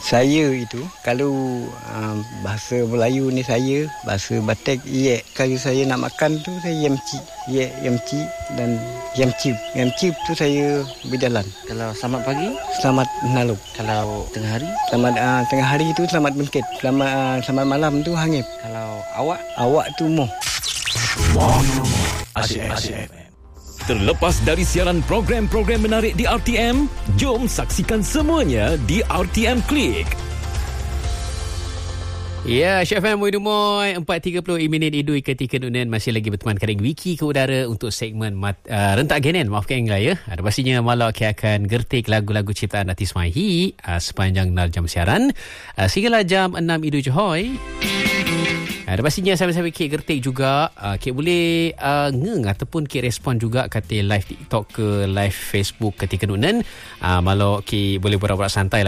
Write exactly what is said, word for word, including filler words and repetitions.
Saya itu kalau uh, bahasa Melayu ni saya, bahasa Batak ye, kalau saya nak makan tu saya yamci, ye yamci dan yamci. Yamci tu saya berjalan. Kalau selamat pagi, selamat naluk. Kalau tengah hari, selamat uh, tengah hari tu selamat bengket. Selamat uh, selamat malam tu hangip. Kalau awak, awak tu moh. Asyik Asyik. Terlepas dari siaran program-program menarik di R T M, jom saksikan semuanya di R T M Klik. Ya, Syaf M, Moy empat tiga puluh minit idui ketika nunan masih lagi berteman kering Wiki ke udara untuk segmen mat, uh, rentak genen, maafkan enggak ya. Ada pastinya malam kita akan gertik lagu-lagu ciptaan Datis Mahi uh, sepanjang enam jam siaran uh, sehinggalah jam enam idui Johoi. Ada pastinya sahabat-sahabat Kek gertik juga uh, Kek boleh uh, ngeng ataupun Kek respon juga kata live TikTok ke live Facebook ketika nunan uh, malau Kek boleh borak-borak santai lah.